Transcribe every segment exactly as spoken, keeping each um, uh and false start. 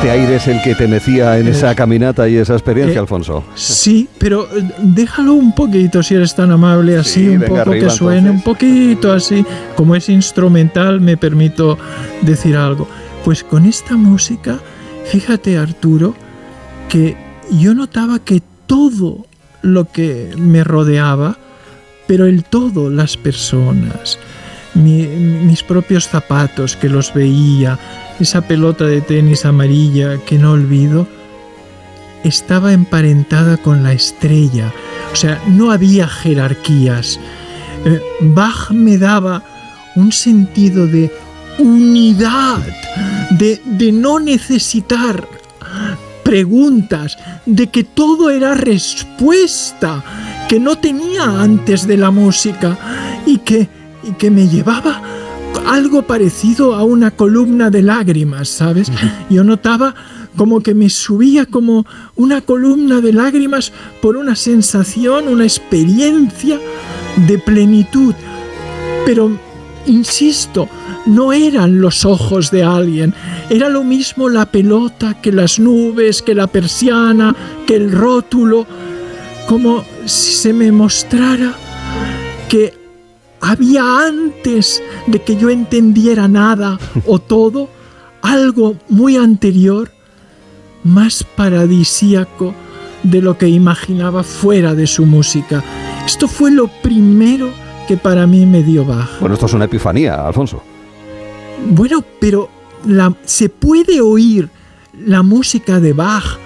este aire es el que te mecía en esa caminata y esa experiencia, eh, Alfonso. Sí, pero déjalo un poquito, si eres tan amable, así, sí, un poco arriba, que suene, entonces. Un poquito así. Como es instrumental, me permito decir algo. Pues con esta música, fíjate, Arturo, que yo notaba que todo lo que me rodeaba, pero el todo, las personas, mi, mis propios zapatos que los veía, esa pelota de tenis amarilla que no olvido, estaba emparentada con la estrella. O sea, no había jerarquías. Eh, Bach me daba un sentido de unidad, de, de no necesitar preguntas, de que todo era respuesta que no tenía antes de la música y que, y que me llevaba algo parecido a una columna de lágrimas, ¿sabes? Yo notaba como que me subía como una columna de lágrimas por una sensación, una experiencia de plenitud. Pero, insisto, no eran los ojos de alguien, era lo mismo la pelota que las nubes, que la persiana, que el rótulo, como si se me mostrara que había antes de que yo entendiera nada o todo, algo muy anterior, más paradisíaco de lo que imaginaba fuera de su música. Esto fue lo primero que para mí me dio Bach. Bueno, esto es una epifanía, Alfonso. Bueno, pero la, se puede oír la música de Bach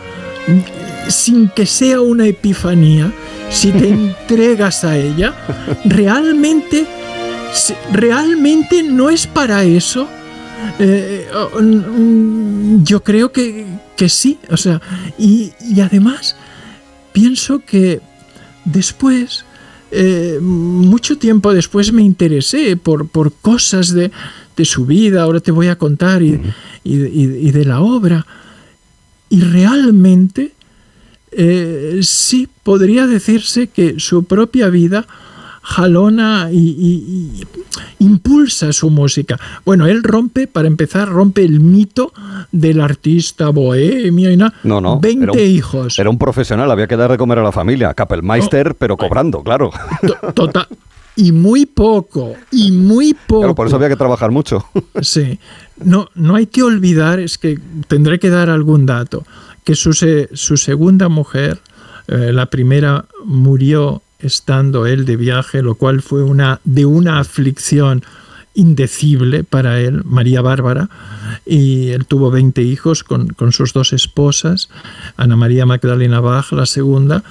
sin que sea una epifanía. Si te entregas a ella, realmente, realmente no es para eso. Eh, yo creo que, que sí, o sea, y, y además pienso que después, eh, mucho tiempo después me interesé por, por cosas de, de su vida, ahora te voy a contar, y, y, y, y de la obra, y realmente eh, sí podría decirse que su propia vida jalona y, y, y impulsa su música. Bueno, él rompe, para empezar, rompe el mito del artista bohemio y nada. No, no. veinte era un, hijos. Era un profesional, había que dar de comer a la familia. Kapellmeister, oh, pero cobrando, claro. To, total. Y muy poco, y muy poco. Claro, por eso había que trabajar mucho. Sí. No, no hay que olvidar, es que tendré que dar algún dato, que su, su segunda mujer, eh, la primera murió estando él de viaje, lo cual fue una, de una aflicción indecible para él, María Bárbara, y él tuvo veinte hijos con, con sus dos esposas, Ana María Magdalena Bach, la segunda,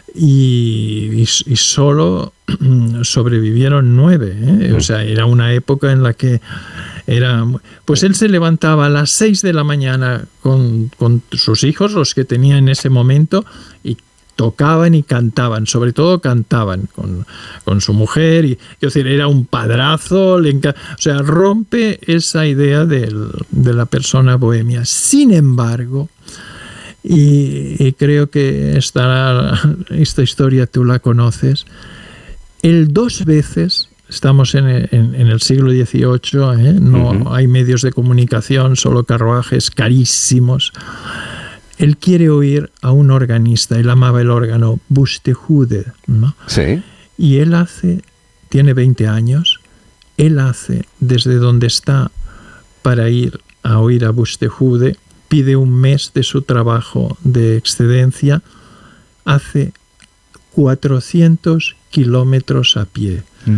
y, y, y solo sobrevivieron nueve, ¿eh? O sea, era una época en la que era... Pues él se levantaba a las seis de la mañana con, con sus hijos, los que tenía en ese momento, y tocaban y cantaban, sobre todo cantaban con, con su mujer, y quiero decir, era un padrazo, le enca- o sea, rompe esa idea del, de la persona bohemia. Sin embargo, y, y creo que esta, esta historia tú la conoces, él dos veces, estamos en, en, en el siglo dieciocho, ¿eh? No uh-huh. hay medios de comunicación, solo carruajes carísimos. Él quiere oír a un organista, él amaba el órgano, Buxtehude, ¿no? Sí. Y él hace, tiene veinte años, él hace desde donde está para ir a oír a Buxtehude, pide un mes de su trabajo de excedencia, hace cuatrocientos kilómetros a pie. Mm.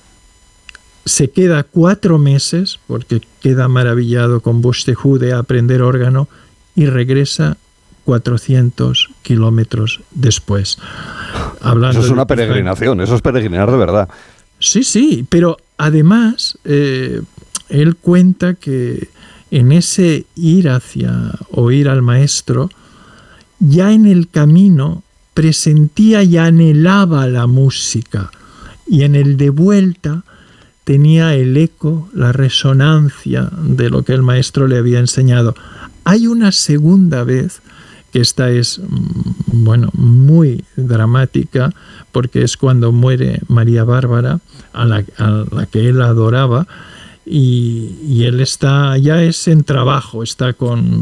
Se queda cuatro meses, porque queda maravillado con Buxtehude a aprender órgano, y regresa cuatrocientos kilómetros después. Hablando eso es una de peregrinación, eso es peregrinar de verdad. Sí, sí, pero además eh, él cuenta que en ese ir hacia oír al maestro, ya en el camino presentía y anhelaba la música, y en el de vuelta tenía el eco, la resonancia de lo que el maestro le había enseñado. Hay una segunda vez, que esta es, bueno, muy dramática, porque es cuando muere María Bárbara, a la, a la que él adoraba, y, y él está, ya es en trabajo, está con,